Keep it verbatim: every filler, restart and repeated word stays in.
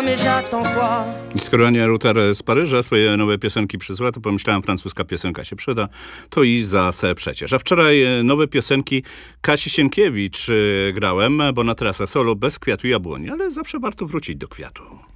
mais j'attends quoi? I skoro Ania Rutar z Paryża swoje nowe piosenki przysłała, to pomyślałem, francuska piosenka się przyda. To i za se przecież. A wczoraj nowe piosenki Kasi Sienkiewicz grałem, bo na trasę solo bez kwiatu jabłoni, ale zawsze warto wrócić do kwiatu.